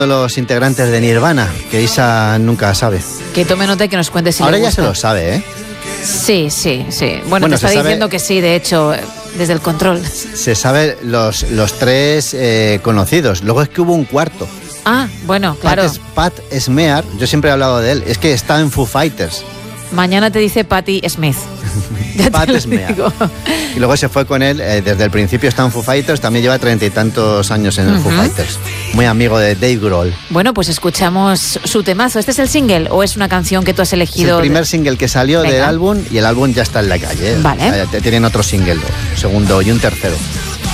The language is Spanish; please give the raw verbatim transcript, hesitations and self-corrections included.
los integrantes de Nirvana, que Isa nunca sabe. Que tome nota y que nos cuente si Ahora le ya gusta. se lo sabe, ¿eh? Sí, sí, sí. Bueno, Bueno, te está se sabe- diciendo que sí, de hecho, desde el control. Se sabe los, los tres eh, conocidos. Luego es que hubo un cuarto. Ah, bueno, claro. Pat, es- Pat Smear, yo siempre he hablado de él. Es que está en Foo Fighters. Mañana te dice Patti Smith. Ya te Pat lo Smear. digo. Y luego se fue con él, eh, desde el principio está en Foo Fighters, también lleva treinta y tantos años en el Ujú. Foo Fighters. Muy amigo de Dave Grohl. Bueno, pues escuchamos su temazo. ¿Este es el single o es una canción que tú has Es el elegido? primer single que salió Venga. del álbum y el álbum ya está en la calle. Vale. O sea, tienen otro single, un segundo y un tercero.